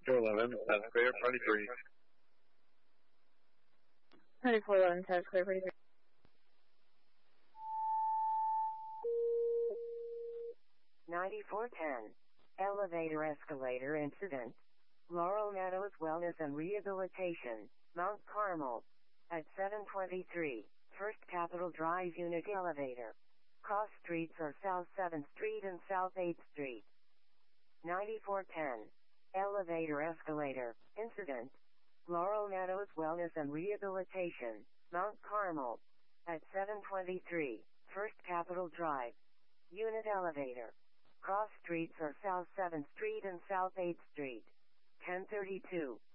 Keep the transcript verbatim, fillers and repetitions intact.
four eleven, that's clear, party three. Party four eleven, that's clear, party three. ninety-four ten. Elevator escalator incident. Laurel Meadows Wellness and Rehabilitation, Mount Carmel. At seven twenty-three, First Capitol Drive Unit Elevator. Cross streets are South seventh Street and South eighth Street. ninety-four ten. Elevator escalator incident. Laurel Meadows Wellness and Rehabilitation, Mount Carmel. At seven twenty-three, First Capitol Drive Unit Elevator. Cross streets are South seventh Street and South eighth Street. ten thirty-two.